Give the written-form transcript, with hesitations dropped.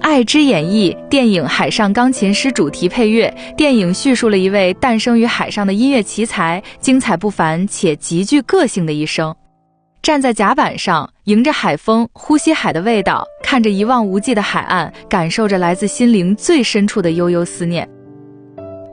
爱之演绎电影《海上钢琴师》主题配乐。电影叙述了一位诞生于海上的音乐奇才，精彩不凡且极具个性的一生。站在甲板上，迎着海风，呼吸海的味道，看着一望无际的海岸，感受着来自心灵最深处的悠悠思念。